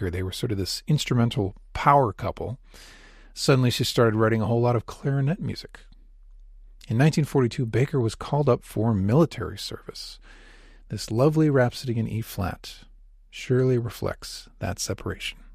Baker. They were sort of this instrumental power couple. Suddenly she started writing a whole lot of clarinet music. In 1942, Baker was called up for military service. This lovely Rhapsody in E-flat surely reflects that separation.